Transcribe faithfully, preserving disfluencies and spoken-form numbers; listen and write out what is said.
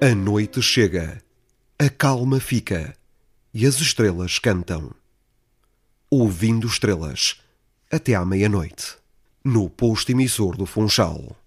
A noite chega, a calma fica e as estrelas cantam. Ouvindo estrelas, até à meia-noite, no posto emissor do Funchal.